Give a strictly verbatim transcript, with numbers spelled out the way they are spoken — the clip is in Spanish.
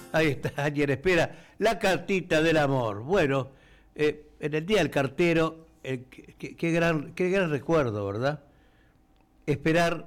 Ahí está, alguien espera la cartita del amor. Bueno, eh, en el día del cartero, eh, qué, qué gran, qué gran recuerdo, ¿verdad? Esperar